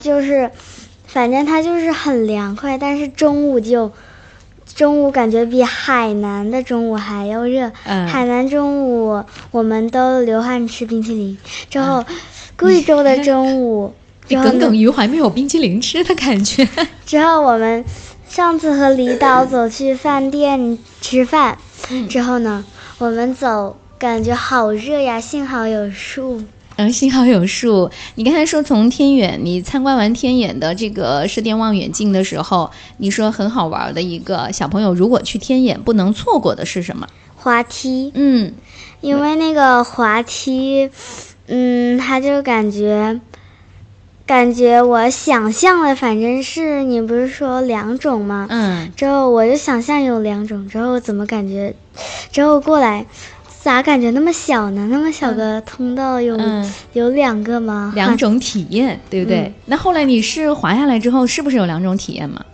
就是反正它就是很凉快，但是中午感觉比海南的中午还要热。海南中午我们都流汗吃冰淇淋，之后贵州的中午你耿耿于怀没有冰淇淋吃的感觉。 之后我们上次和李导走去饭店吃饭，之后呢我们走感觉好热呀，幸好有树。 幸好有树。你刚才说从天远，你参观完天眼的这个射电望远镜的时候，你说很好玩的一个小朋友如果去天眼不能错过的是什么？ 滑梯。因为那个滑梯他就感觉我想象的反正是，你不是说2种吗？之后我就想象有2种，之后怎么感觉之后过来咋感觉那么小呢？那么小个通道有2个吗 ？2种体验，对不对？那后来你是滑下来之后，是不是有2种体验嘛？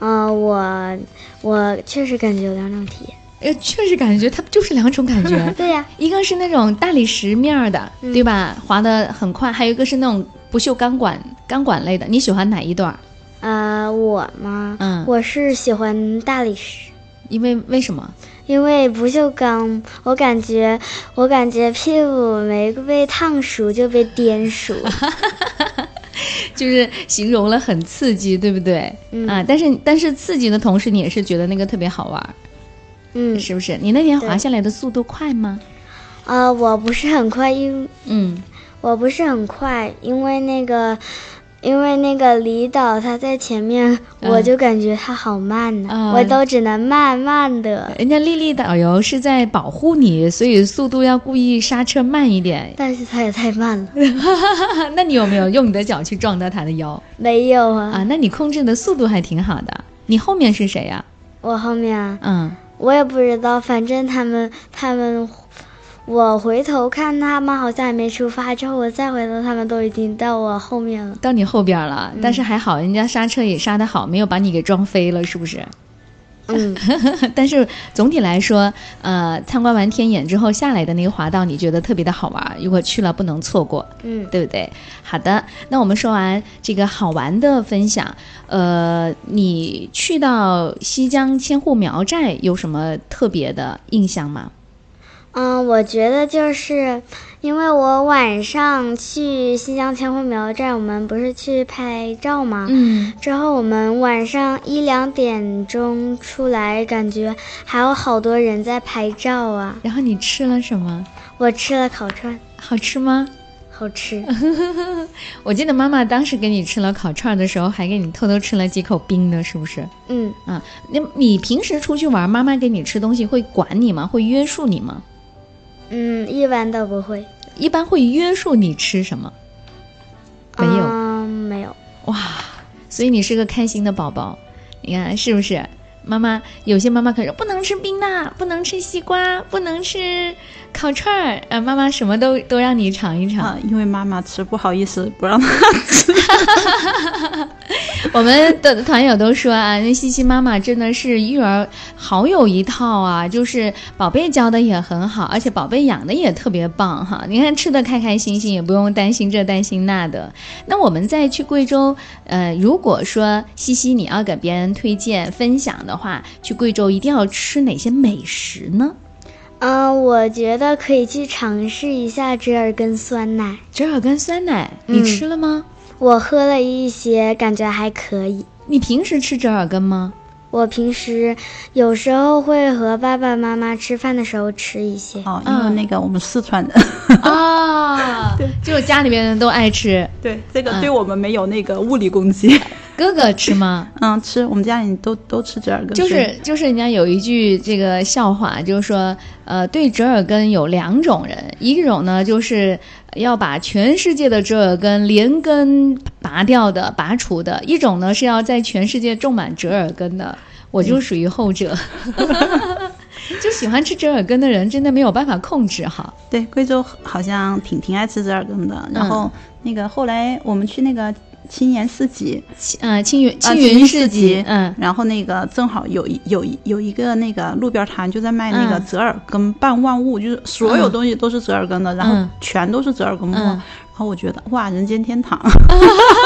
我确实感觉有2种体验。 确实感觉它就是2种感觉。 对呀， 一个是那种大理石面的，对吧？滑得很快，还有一个是那种不锈钢管类的。你喜欢哪一段？ 我吗？我是喜欢大理石。 为什么？ 因为不锈钢，我感觉屁股没被烫熟就被颠熟了。 就是形容了很刺激，对不对？但是刺激的同时，你也是觉得那个特别好玩。是不是？你那天滑下来的速度快吗？ 我不是很快，我不是很快，因为那个李导他在前面，我就感觉他好慢呢，我都只能慢慢的。 人家丽丽导游是在保护你，所以速度要故意刹车慢一点。 但是他也太慢了。 那你有没有用你的脚去撞到他的腰？ 没有啊。 那你控制的速度还挺好的。你后面是谁呀？ 我后面我也不知道，反正他们。我回头看他们好像还没出发，之后我再回头他们都已经到我后面了， 到你后边了。但是还好人家刹车也刹得好，没有把你给撞飞了，是不是？但是总体来说参观完天眼之后下来的那个滑道你觉得特别的好玩，如果去了不能错过，对不对？好的，那我们说完这个好玩的分享，你去到西江千户苗寨有什么特别的印象吗？ 我觉得就是因为我晚上去西江千户苗寨，我们不是去拍照吗？之后我们晚上1、2点钟出来，感觉还有好多人在拍照啊。 然后你吃了什么？ 我吃了烤串。 好吃吗？ 好吃。 我记得妈妈当时给你吃了烤串的时候，还给你偷偷吃了几口冰的，是不是？你平时出去玩，妈妈给你吃东西会管你吗？会约束你吗？ 一般都不会。 一般会约束你吃什么？没有。 没有。 哇，所以你是个开心的宝宝，你看是不是？有些妈妈可能说不能吃冰的，不能吃西瓜，不能吃烤串妈妈什么都让你尝一尝。 因为妈妈吃不好意思不让她吃。 我们的团友都说那西西妈妈真的是育儿好有一套啊，就是宝贝教的也很好，而且宝贝养的也特别棒哈。你看吃的开开心心，也不用担心这担心那的。那我们再去贵州如果说西西你要给别人推荐分享的话，去贵州一定要吃哪些美食呢？ 我觉得可以去尝试一下折耳根酸奶。 折耳根酸奶你吃了吗？ 我喝了一些，感觉还可以。 你平时吃折耳根吗？ 我平时有时候会和爸爸妈妈吃饭的时候吃一些。 因为那个我们四川人对，就家里面人都爱吃。 对，这个对我们没有那个物理攻击。 哥哥吃吗？ 吃，我们家里都吃折耳根。 就是人家有一句这个笑话，就是说对折耳根有2种人，一种呢就是要把全世界的折耳根连根拔除的，一种呢是要在全世界种满折耳根的。我就属于后者。就喜欢吃折耳根的人真的没有办法控制哈。 对，贵州好像挺爱吃折耳根的。然后那个后来我们去那个青岩市集， 青云市集， 然后那个正好有一个那个路边摊就在卖那个折耳根拌万物，就是所有东西都是折耳根的，然后全都是折耳根末，然后我觉得哇，人间天堂。